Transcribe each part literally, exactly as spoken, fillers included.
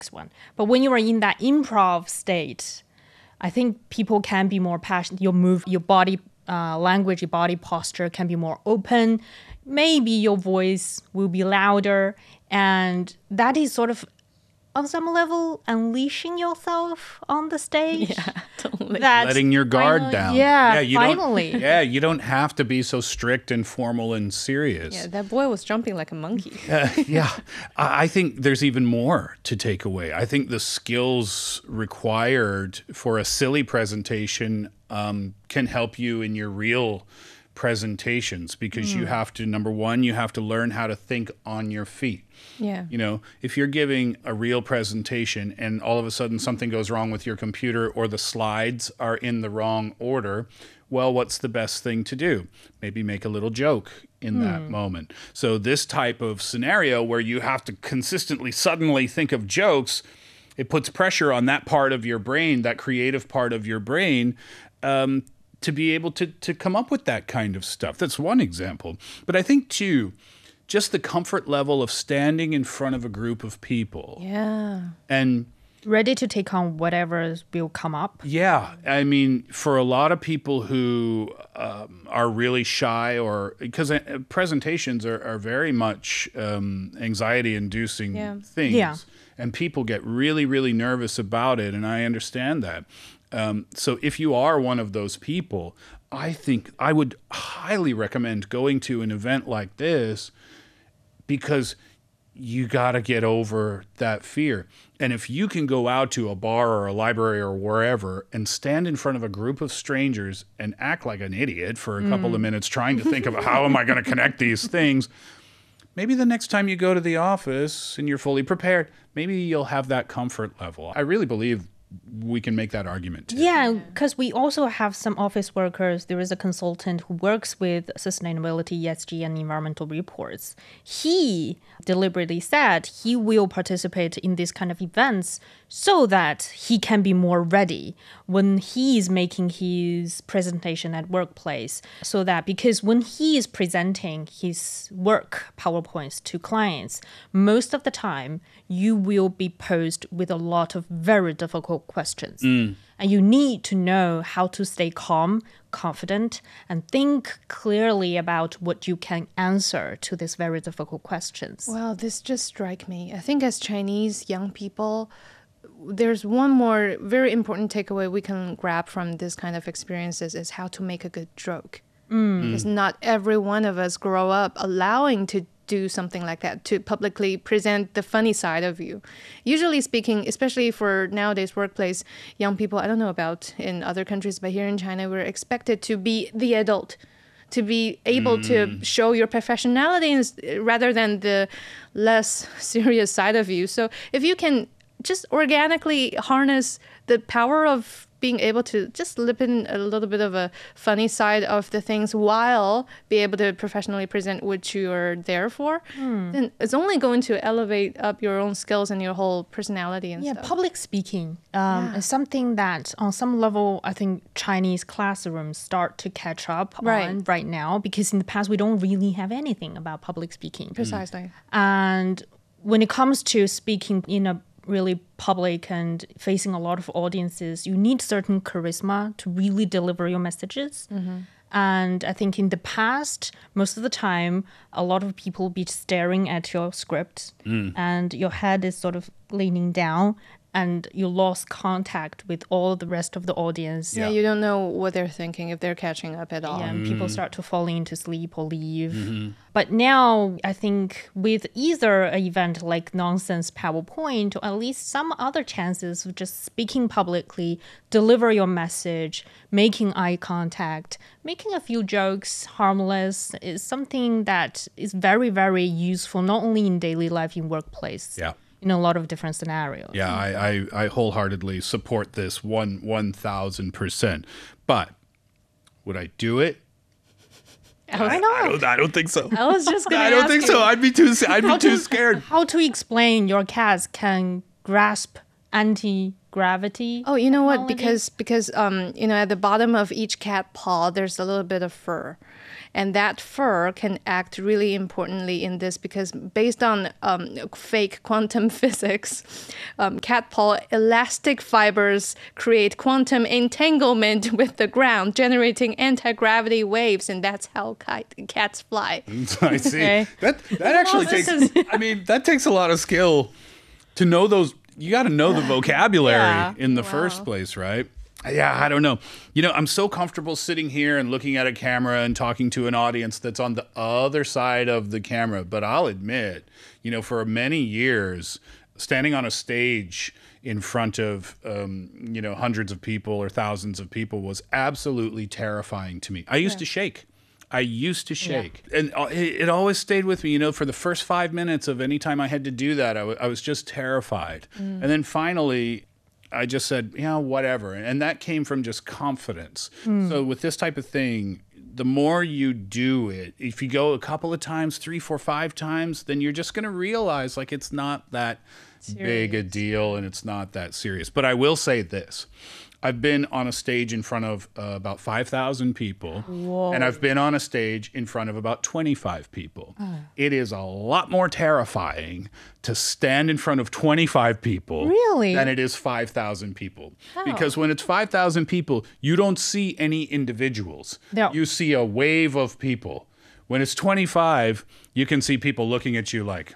one. But when you are in that improv state, I think people can be more passionate. Your move, your body uh, language, your body posture can be more open. Maybe your voice will be louder. And that is sort of, on some level, unleashing yourself on the stage. Yeah, totally. That's letting your guard finally, down. Yeah, yeah you finally. Don't, yeah, you don't have to be so strict and formal and serious. Yeah, that boy was jumping like a monkey. Uh, yeah, I I think there's even more to take away. I think the skills required for a silly presentation um, can help you in your real presentations because mm. you have to, number one, you have to learn how to think on your feet. Yeah. You know, if you're giving a real presentation and all of a sudden something goes wrong with your computer or the slides are in the wrong order, well, what's the best thing to do? Maybe make a little joke in mm. that moment. So this type of scenario where you have to consistently suddenly think of jokes, it puts pressure on that part of your brain, that creative part of your brain, um, to be able to to come up with that kind of stuff. That's one example. But I think, too, just the comfort level of standing in front of a group of people. Yeah. And ready to take on whatever will come up. Yeah. I mean, for a lot of people who um, are really shy or because presentations are, are very much um, anxiety-inducing yeah. things. Yeah. And people get really, really nervous about it. And I understand that. Um, so if you are one of those people, I think I would highly recommend going to an event like this because you got to get over that fear. And if you can go out to a bar or a library or wherever and stand in front of a group of strangers and act like an idiot for a mm. couple of minutes trying to think of how am I going to connect these things, maybe the next time you go to the office and you're fully prepared, maybe you'll have that comfort level. I really believe we can make that argument too. Yeah, because we also have some office workers. There is a consultant who works with sustainability, E S G, and environmental reports. He deliberately said he will participate in this kind of events so that he can be more ready when he is making his presentation at workplace. So that because when he is presenting his work PowerPoints to clients, most of the time you will be posed with a lot of very difficult questions. Mm. And you need to know how to stay calm, confident, and think clearly about what you can answer to these very difficult questions. Well, this just strikes me. I think as Chinese young people, there's one more very important takeaway we can grab from this kind of experiences is how to make a good joke. Mm. Because not every one of us grow up allowing to do something like that, to publicly present the funny side of you. Usually speaking, especially for nowadays workplace, young people, I don't know about in other countries, but here in China, we're expected to be the adult, to be able mm. to show your professionality rather than the less serious side of you. So if you can just organically harness the power of being able to just slip in a little bit of a funny side of the things while be able to professionally present what you are there for, mm. then it's only going to elevate up your own skills and your whole personality and yeah, stuff. Yeah, public speaking um, yeah. is something that on some level, I think Chinese classrooms start to catch up right. on right now, because in the past, we don't really have anything about public speaking. Precisely. Mm. And when it comes to speaking in a really public and facing a lot of audiences, you need certain charisma to really deliver your messages. Mm-hmm. And I think in the past, most of the time, a lot of people be staring at your script mm. and your head is sort of leaning down and you lost contact with all the rest of the audience. Yeah, yeah, you don't know what they're thinking, if they're catching up at all. Yeah, and mm. people start to fall into sleep or leave. Mm-hmm. But now, I think with either an event like Nonsense PowerPoint, or at least some other chances of just speaking publicly, deliver your message, making eye contact, making a few jokes, harmless, is something that is very, very useful, not only in daily life, in workplace. Yeah. In a lot of different scenarios. Yeah, I, I, I wholeheartedly support this one one thousand percent. But would I do it? I, I, I don't. I don't think so. I was just gonna. I don't ask think you. so. I'd be too. I'd be too to, scared. How to explain your cats can grasp anti-gravity. Oh, you know what? technology? Because because um you know at the bottom of each cat paw there's a little bit of fur, and that fur can act really importantly in this because based on um, fake quantum physics, um, cat paw elastic fibers create quantum entanglement with the ground, generating anti-gravity waves, and that's how kite, cats fly. I see. Okay. That that actually this takes. is- I mean, that takes a lot of skill to know those. You got to know the vocabulary Yeah. in the first place, right? Yeah, I don't know. You know, I'm so comfortable sitting here and looking at a camera and talking to an audience that's on the other side of the camera. But I'll admit, you know, for many years, standing on a stage in front of, um, you know, hundreds of people or thousands of people was absolutely terrifying to me. I used to shake. I used to shake. Yeah. And it, it always stayed with me. You know, for the first five minutes of any time I had to do that, I, w- I was just terrified. Mm. And then finally, I just said, yeah, whatever. And that came from just confidence. Mm. So with this type of thing, the more you do it, if you go a couple of times, three, four, five times, then you're just going to realize like it's not that serious. Big a deal and it's not that serious. But I will say this. I've been on a stage in front of uh, about five thousand people. Whoa. And I've been on a stage in front of about twenty-five people. Oh. It is a lot more terrifying to stand in front of twenty-five people really? than it is five thousand people. How? Because when it's five thousand people, you don't see any individuals. No. You see a wave of people. When it's twenty-five, you can see people looking at you like...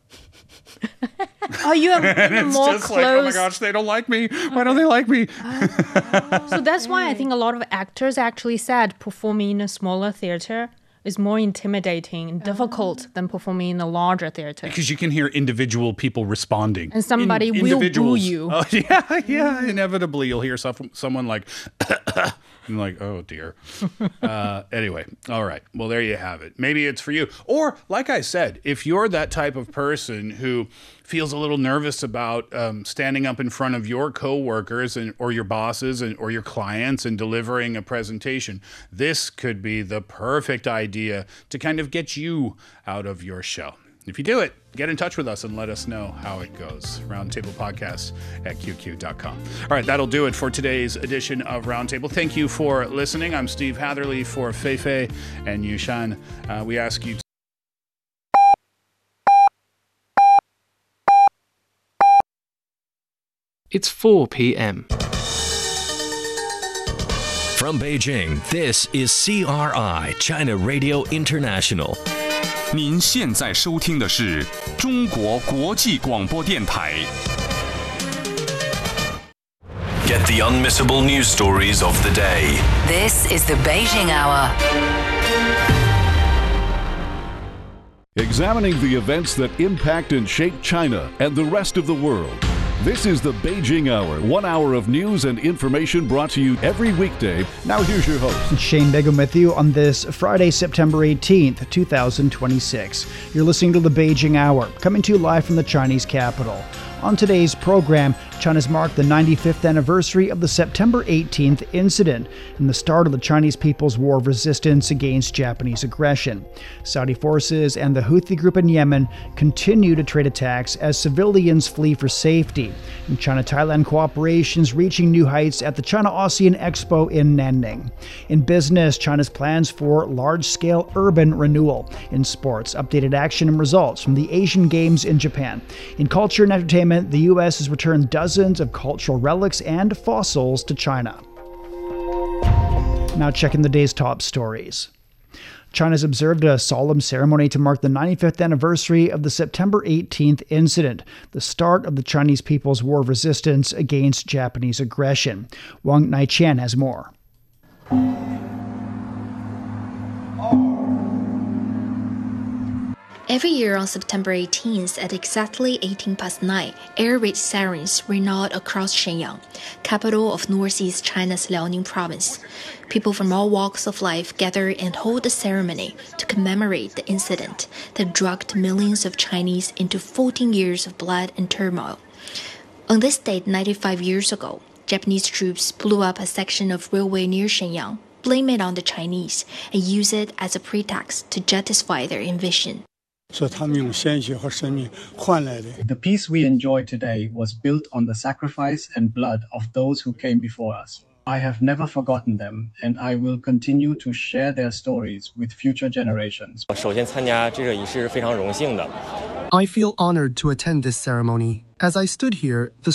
Oh, you are and it's more just close. like, oh my gosh, they don't like me. Why don't they like me? Oh, so that's why I think a lot of actors actually said performing in a smaller theater is more intimidating and difficult oh. than performing in a larger theater. Because you can hear individual people responding. And somebody in, will boo you. Oh, yeah, yeah. Inevitably, you'll hear some, someone like... I'm like, oh, dear. Uh, anyway, all right. Well, there you have it. Maybe it's for you. Or, like I said, if you're that type of person who feels a little nervous about um, standing up in front of your coworkers and or your bosses and or your clients and delivering a presentation, this could be the perfect idea to kind of get you out of your shell. If you do it, get in touch with us and let us know how it goes. Roundtable Podcast at Q Q dot com. All right, that'll do it for today's edition of Roundtable. Thank you for listening. I'm Steve Hatherley for Feifei and Yushan. Uh, we ask you to It's four p.m. From Beijing, this is C R I, China Radio International. 您现在收听的是中国国际广播电台。 Get the unmissable news stories of the day. This is the Beijing Hour. Examining the events that impact and shape China and the rest of the world. This is the Beijing Hour, one hour of news and information brought to you every weekday. Now here's your host. Shane Begum with you on this Friday, September eighteenth, twenty twenty-six. You're listening to the Beijing Hour, coming to you live from the Chinese capital. On today's program, China's marked the ninety-fifth anniversary of the September eighteenth incident and the start of the Chinese People's War of Resistance against Japanese aggression. Saudi forces and the Houthi group in Yemen continue to trade attacks as civilians flee for safety. And China-Thailand cooperation is reaching new heights at the China-ASEAN Expo in Nanning. In business, China's plans for large-scale urban renewal. In sports, updated action and results from the Asian Games in Japan. In culture and entertainment, the U S has returned dozens of cultural relics and fossils to China. Now checking the day's top stories. China's observed a solemn ceremony to mark the ninety-fifth anniversary of the September eighteenth incident, the start of the Chinese People's War of Resistance against Japanese aggression. Wang Naiqian has more. Every year on September eighteenth at exactly eighteen past nine, air raid sirens ring out across Shenyang, capital of northeast China's Liaoning province. People from all walks of life gather and hold a ceremony to commemorate the incident that dragged millions of Chinese into fourteen years of blood and turmoil. On this date ninety-five years ago, Japanese troops blew up a section of railway near Shenyang, blame it on the Chinese, and use it as a pretext to justify their invasion. The peace we enjoy today was built on the sacrifice and blood of those who came before us. I have never forgotten them, and I will continue to share their stories with future generations. I feel honored to attend this ceremony. As I stood here, the